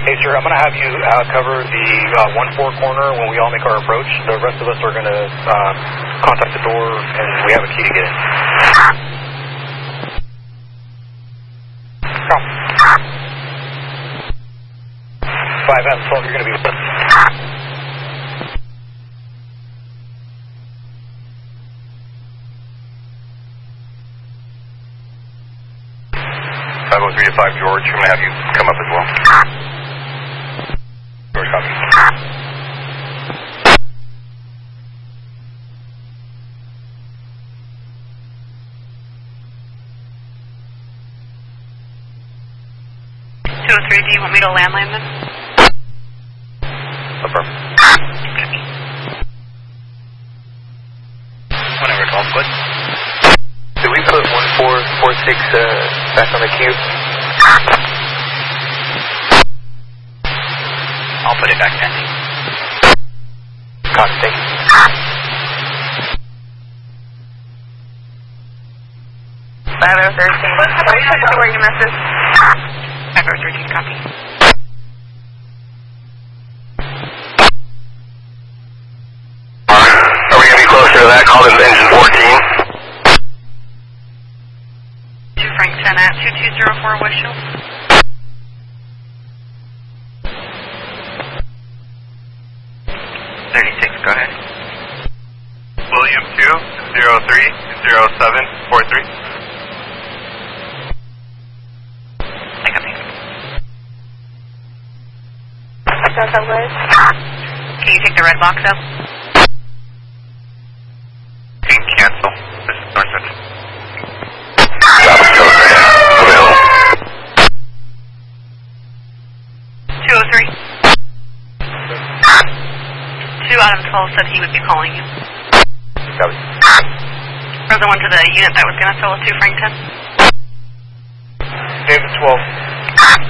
Hey, sir, I'm going to have you cover the 1-4 corner when we all make our approach. The rest of us are going to contact the door, and we have a key to get in. 5M12, you're going to be with us. to 5 George, I'm going to have you come up as well. George, copy. 203, do you want me to landline them? Affirm. Whenever it's all good. Did we put 1446 back on the queue? I'll put it back pending. Copy, thank you. 5013. Where your message? 5013, copy. Are we going to be closer to that? Call in engine 14. Frank 10 at 2204 West Shield. Go ahead. William 2030743. I copy. Delta Liz. Can you take the red box up? Team cancel. This is Northwood. 203. 2 out of 12 said he would be calling you. Copy. Or the one to the unit that was going to fill with 2 Frank 10. David 12.